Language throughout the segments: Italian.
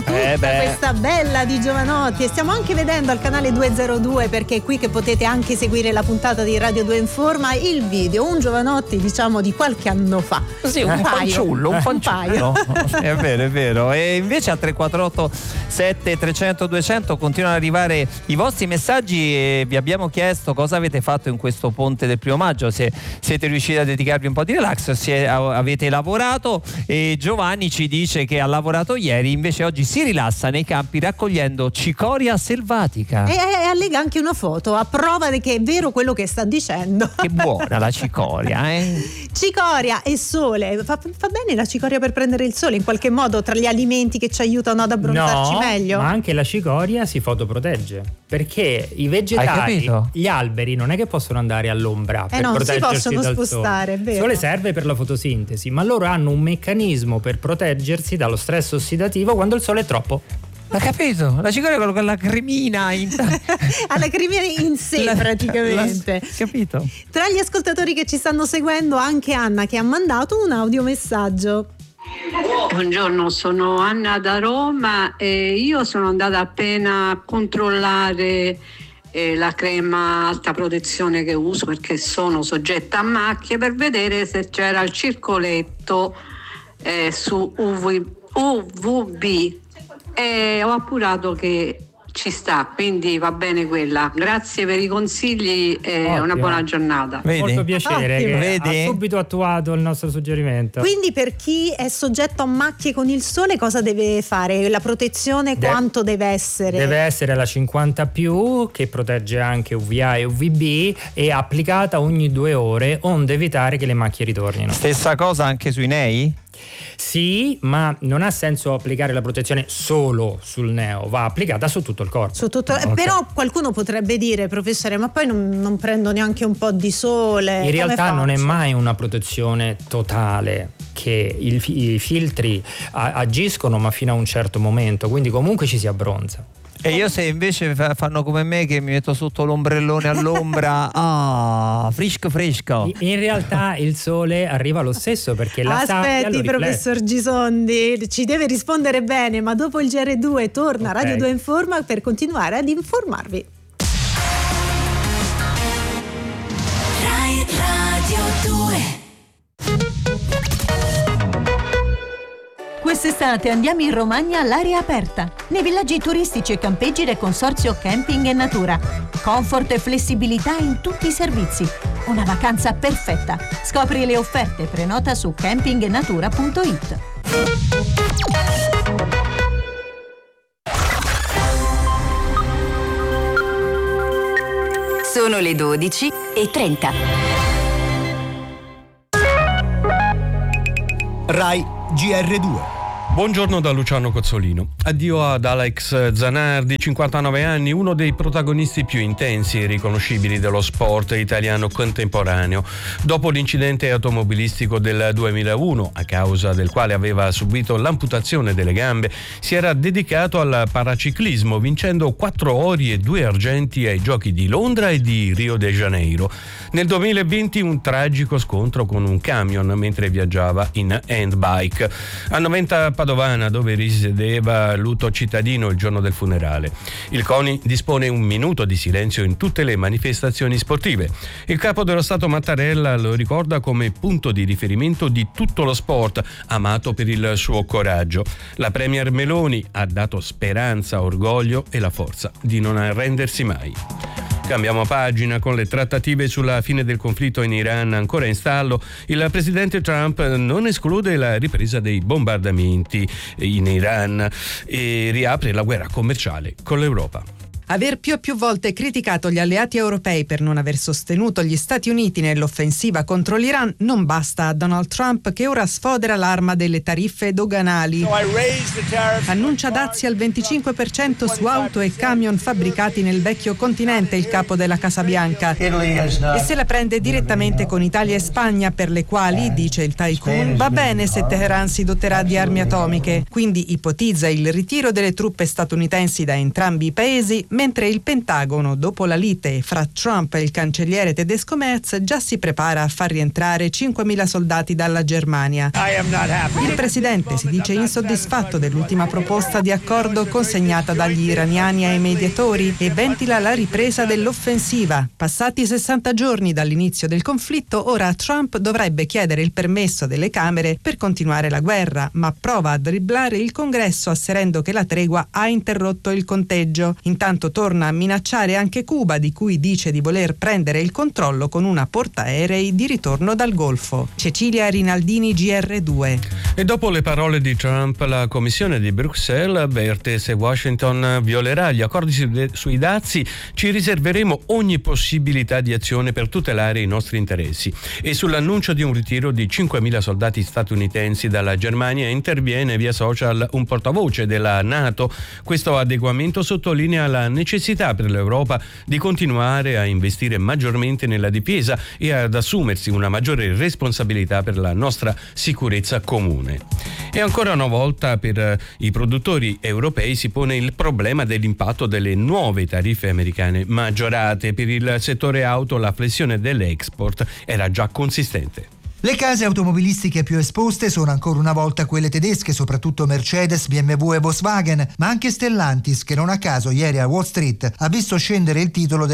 tutta questa bella di Giovanotti, e stiamo anche vedendo al canale 202, perché è qui che potete anche seguire la puntata di Radio 2 Informa, il video, un Giovanotti diciamo di qualche anno fa. Sì, un fanciullo. È vero. E invece a 348 7300 200 continuano ad arrivare i vostri messaggi e vi abbiamo chiesto cosa avete fatto in questo ponte del 1 maggio, se siete riusciti a dedicarvi un po' di relax, se avete lavorato. E Giovanni ci dice che ha lavorato ieri, invece oggi si rilassa nei campi raccogliendo cicoria selvatica. E allega anche una foto a prova che è vero quello che sta dicendo. Che buona la cicoria, Cicoria e sole, fa bene la cicoria per prendere il sole in qualche modo, tra gli alimenti che ci aiutano ad abbronzarci meglio? Ma anche la cicoria si fotoprotegge, perché i vegetali, gli alberi non è che possono andare all'ombra per proteggersi dal sole. Non si possono spostare, è vero. Il sole serve per la fotosintesi, ma loro hanno un meccanismo per proteggersi dallo stress ossidativo quando il sole è troppo. Ha capito? La cicoria con la cremina alla cremina in sé praticamente. Capito? Tra gli ascoltatori che ci stanno seguendo anche Anna, che ha mandato un audiomessaggio. Buongiorno, sono Anna da Roma e io sono andata appena a controllare la crema alta protezione che uso, perché sono soggetta a macchie, per vedere se c'era il circoletto su UVB, e ho appurato che ci sta, quindi va bene quella. Grazie per i consigli e una buona giornata. Molto piacere che ha subito attuato il nostro suggerimento. Quindi per chi è soggetto a macchie con il sole cosa deve fare? La protezione quanto deve essere? Deve essere la 50+, che protegge anche UVA e UVB, e applicata ogni 2 ore, onde evitare che le macchie ritornino. Stessa cosa anche sui nei? Sì, ma non ha senso applicare la protezione solo sul neo, va applicata su tutto il corpo. Okay. Però qualcuno potrebbe dire, professore, ma poi non prendo neanche un po' di sole. In realtà non è mai una protezione totale, che i filtri agiscono ma fino a un certo momento, quindi comunque ci si abbronza. E io se invece fanno come me, che mi metto sotto l'ombrellone all'ombra, fresco. In realtà il sole arriva lo stesso, perché la sabbia lo riflette. Professor Gisondi, ci deve rispondere bene, ma dopo il GR2 torna Radio 2 Informa per continuare ad informarvi. Radio 2. Quest'estate andiamo in Romagna all'aria aperta, nei villaggi turistici e campeggi del Consorzio Camping e Natura. Comfort e flessibilità in tutti i servizi. Una vacanza perfetta. Scopri le offerte, prenota su campingenatura.it. Sono le 12:30. Rai GR2. Buongiorno da Luciano Cozzolino. Addio ad Alex Zanardi, 59 anni, uno dei protagonisti più intensi e riconoscibili dello sport italiano contemporaneo. Dopo l'incidente automobilistico del 2001, a causa del quale aveva subito l'amputazione delle gambe, si era dedicato al paraciclismo, vincendo 4 ori e 2 argenti ai Giochi di Londra e di Rio de Janeiro. Nel 2020 un tragico scontro con un camion mentre viaggiava in handbike. A Noventa Padovana, dove risiedeva, lutto cittadino il giorno del funerale. Il CONI dispone 1 minuto di silenzio in tutte le manifestazioni sportive. Il capo dello Stato Mattarella lo ricorda come punto di riferimento di tutto lo sport, amato per il suo coraggio. La premier Meloni ha dato speranza, orgoglio e la forza di non arrendersi mai. Cambiamo pagina con le trattative sulla fine del conflitto in Iran ancora in stallo. Il presidente Trump non esclude la ripresa dei bombardamenti in Iran e riapre la guerra commerciale con l'Europa. Aver più e più volte criticato gli alleati europei per non aver sostenuto gli Stati Uniti nell'offensiva contro l'Iran non basta a Donald Trump, che ora sfodera l'arma delle tariffe doganali. Annuncia dazi al 25% su auto e camion fabbricati nel vecchio continente, il capo della Casa Bianca, e se la prende direttamente con Italia e Spagna, per le quali, dice il tycoon, va bene se Teheran si doterà di armi atomiche. Quindi ipotizza il ritiro delle truppe statunitensi da entrambi i paesi, mentre il Pentagono, dopo la lite fra Trump e il cancelliere tedesco Merz, già si prepara a far rientrare 5.000 soldati dalla Germania. Il presidente si dice insoddisfatto dell'ultima proposta di accordo consegnata dagli iraniani ai mediatori e ventila la ripresa dell'offensiva. Passati 60 giorni dall'inizio del conflitto, ora Trump dovrebbe chiedere il permesso delle Camere per continuare la guerra, ma prova a dribblare il Congresso asserendo che la tregua ha interrotto il conteggio. Intanto torna a minacciare anche Cuba, di cui dice di voler prendere il controllo con una portaerei di ritorno dal Golfo. Cecilia Rinaldini, GR2. E dopo le parole di Trump, la Commissione di Bruxelles avverte: se Washington violerà gli accordi sui dazi, ci riserveremo ogni possibilità di azione per tutelare i nostri interessi. E sull'annuncio di un ritiro di 5.000 soldati statunitensi dalla Germania interviene via social un portavoce della NATO. Questo adeguamento sottolinea la necessità per l'Europa di continuare a investire maggiormente nella difesa e ad assumersi una maggiore responsabilità per la nostra sicurezza comune. E ancora una volta per i produttori europei si pone il problema dell'impatto delle nuove tariffe americane maggiorate. Per il settore auto la flessione dell'export era già consistente. Le case automobilistiche più esposte sono ancora una volta quelle tedesche, soprattutto Mercedes, BMW e Volkswagen, ma anche Stellantis, che non a caso ieri a Wall Street ha visto scendere il titolo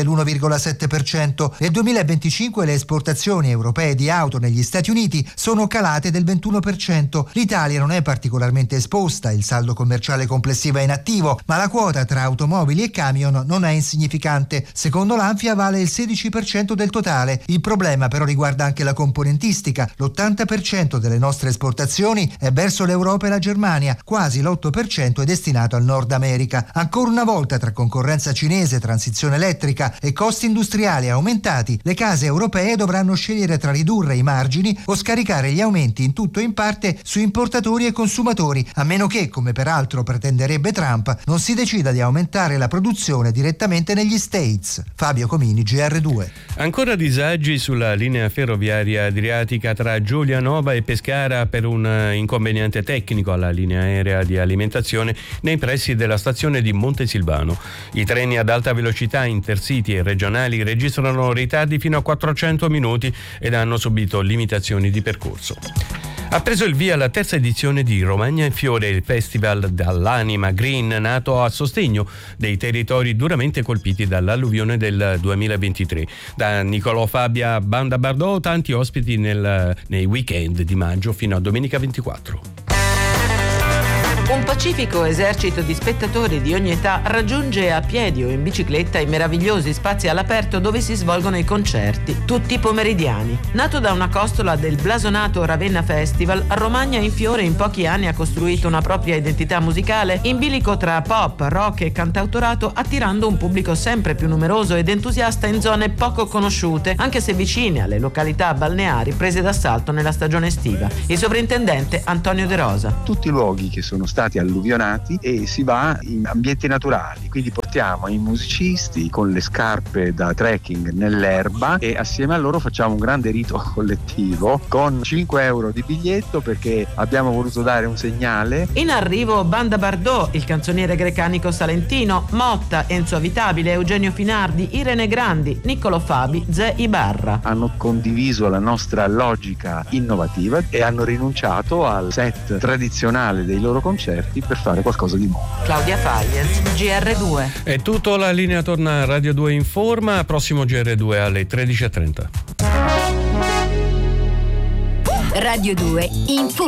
dell'1,7%. Nel 2025 le esportazioni europee di auto negli Stati Uniti sono calate del 21%. L'Italia non è particolarmente esposta, il saldo commerciale complessivo è in attivo, ma la quota tra automobili e camion non è insignificante. Secondo l'Anfia vale il 16% del totale. Il problema però riguarda anche la componentistica. L'80% delle nostre esportazioni è verso l'Europa e la Germania, quasi l'8% è destinato al Nord America. Ancora una volta, tra concorrenza cinese, transizione elettrica e costi industriali aumentati, le case europee dovranno scegliere tra ridurre i margini o scaricare gli aumenti in tutto o in parte su importatori e consumatori, a meno che, come peraltro pretenderebbe Trump, non si decida di aumentare la produzione direttamente negli States. Fabio Comini, GR2. Ancora disagi sulla linea ferroviaria adriatica tra Giulianova e Pescara per un inconveniente tecnico alla linea aerea di alimentazione nei pressi della stazione di Montesilvano. I treni ad alta velocità intercity e regionali registrano ritardi fino a 400 minuti ed hanno subito limitazioni di percorso. Ha preso il via la terza edizione di Romagna in Fiore, il festival dall'anima green nato a sostegno dei territori duramente colpiti dall'alluvione del 2023. Da Niccolò Fabbia Banda Bardot, tanti ospiti nei weekend di maggio fino a domenica 24. Un pacifico esercito di spettatori di ogni età raggiunge a piedi o in bicicletta i meravigliosi spazi all'aperto dove si svolgono i concerti, tutti pomeridiani. Nato da una costola del blasonato Ravenna Festival, Romagna in Fiore in pochi anni ha costruito una propria identità musicale in bilico tra pop, rock e cantautorato, attirando un pubblico sempre più numeroso ed entusiasta in zone poco conosciute, anche se vicine alle località balneari prese d'assalto nella stagione estiva. Il sovrintendente Antonio De Rosa. Tutti i luoghi che sono stati alluvionati e si va in ambienti naturali, quindi portiamo i musicisti con le scarpe da trekking nell'erba e assieme a loro facciamo un grande rito collettivo con 5 euro di biglietto perché abbiamo voluto dare un segnale. In arrivo Banda Bardot, il canzoniere grecanico salentino, Motta, Enzo Avitabile, Eugenio Finardi, Irene Grandi, Niccolò Fabi, Zé Ibarra. Hanno condiviso la nostra logica innovativa e hanno rinunciato al set tradizionale dei loro concerti per fare qualcosa di nuovo. Claudia Fagliez, GR2. È tutto, la linea torna a Radio 2 Informa, prossimo GR2 alle 13:30. Radio 2 Informa.